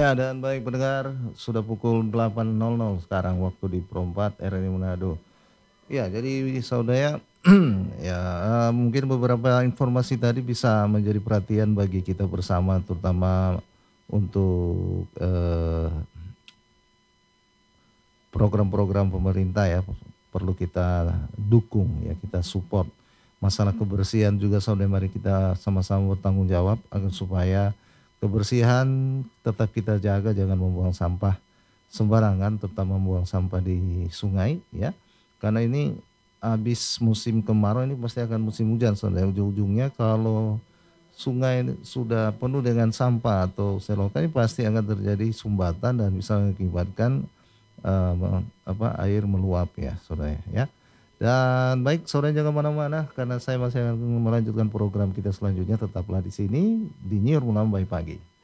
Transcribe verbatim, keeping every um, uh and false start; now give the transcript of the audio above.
Ya, dan baik pendengar, sudah pukul delapan nol nol sekarang waktu di Perompak R R I Manado. Ya, jadi saudara, ya, eee, mungkin beberapa informasi tadi bisa menjadi perhatian bagi kita bersama terutama untuk, eee, program-program pemerintah ya, perlu kita dukung ya, kita support. Masalah kebersihan juga saudara, mari kita sama-sama bertanggung jawab agar supaya kebersihan tetap kita jaga, jangan membuang sampah sembarangan, terutama membuang sampah di sungai ya. Karena ini habis musim kemarau ini pasti akan musim hujan saudara, ujung-ujungnya kalau sungai sudah penuh dengan sampah atau selokan ini pasti akan terjadi sumbatan dan bisa mengakibatkan, eee, me apa, air meluap ya saudara ya. Dan baik saudara jangan kemana-mana karena saya masih akan melanjutkan program kita selanjutnya, tetaplah di sini di New Normal by Pagi.